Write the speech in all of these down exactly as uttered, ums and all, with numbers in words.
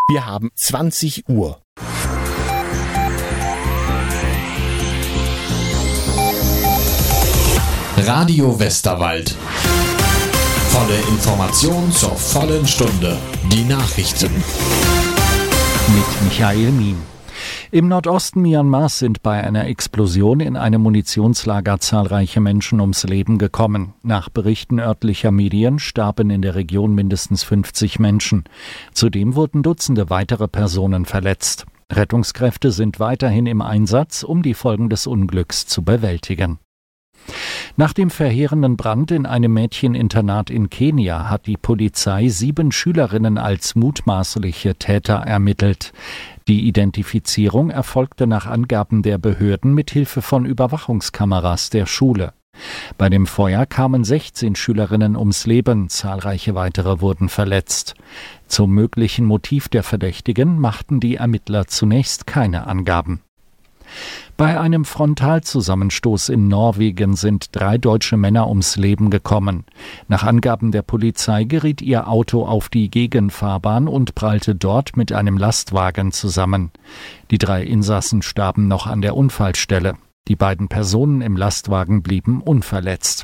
Wir haben zwanzig Uhr. Radio Westerwald. Volle Information zur vollen Stunde. Die Nachrichten. Mit Michael Mien. Im Nordosten Myanmars sind bei einer Explosion in einem Munitionslager zahlreiche Menschen ums Leben gekommen. Nach Berichten örtlicher Medien starben in der Region mindestens fünfzig Menschen. Zudem wurden Dutzende weitere Personen verletzt. Rettungskräfte sind weiterhin im Einsatz, um die Folgen des Unglücks zu bewältigen. Nach dem verheerenden Brand in einem Mädcheninternat in Kenia hat die Polizei sieben Schülerinnen als mutmaßliche Täter ermittelt. Die Identifizierung erfolgte nach Angaben der Behörden mit Hilfe von Überwachungskameras der Schule. Bei dem Feuer kamen sechzehn Schülerinnen ums Leben, zahlreiche weitere wurden verletzt. Zum möglichen Motiv der Verdächtigen machten die Ermittler zunächst keine Angaben. Bei einem Frontalzusammenstoß in Norwegen sind drei deutsche Männer ums Leben gekommen. Nach Angaben der Polizei geriet ihr Auto auf die Gegenfahrbahn und prallte dort mit einem Lastwagen zusammen. Die drei Insassen starben noch an der Unfallstelle. Die beiden Personen im Lastwagen blieben unverletzt.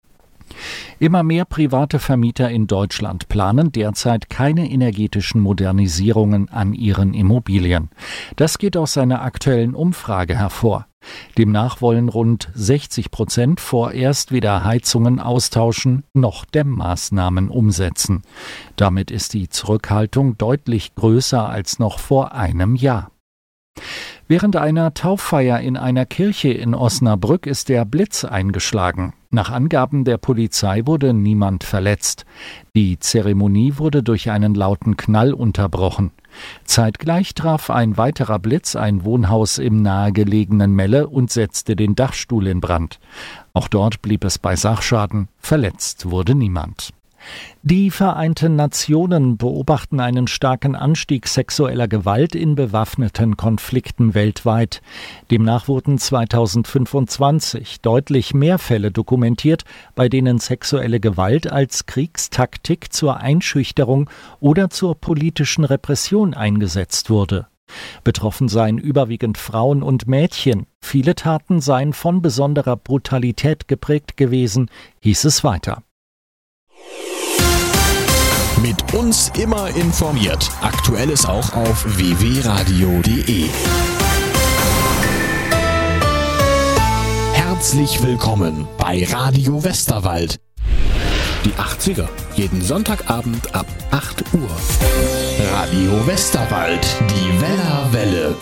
Immer mehr private Vermieter in Deutschland planen derzeit keine energetischen Modernisierungen an ihren Immobilien. Das geht aus einer aktuellen Umfrage hervor. Demnach wollen rund sechzig Prozent vorerst weder Heizungen austauschen noch Dämmmaßnahmen umsetzen. Damit ist die Zurückhaltung deutlich größer als noch vor einem Jahr. Während einer Tauffeier in einer Kirche in Osnabrück ist der Blitz eingeschlagen. Nach Angaben der Polizei wurde niemand verletzt. Die Zeremonie wurde durch einen lauten Knall unterbrochen. Zeitgleich traf ein weiterer Blitz ein Wohnhaus im nahegelegenen Melle und setzte den Dachstuhl in Brand. Auch dort blieb es bei Sachschaden. Verletzt wurde niemand. Die Vereinten Nationen beobachten einen starken Anstieg sexueller Gewalt in bewaffneten Konflikten weltweit. Demnach wurden zweitausendfünfundzwanzig deutlich mehr Fälle dokumentiert, bei denen sexuelle Gewalt als Kriegstaktik zur Einschüchterung oder zur politischen Repression eingesetzt wurde. Betroffen seien überwiegend Frauen und Mädchen. Viele Taten seien von besonderer Brutalität geprägt gewesen, hieß es weiter. Mit uns immer informiert. Aktuelles auch auf w w radio punkt d e. Herzlich willkommen bei Radio Westerwald. Die achtziger, jeden Sonntagabend ab acht Uhr. Radio Westerwald, die Weller Welle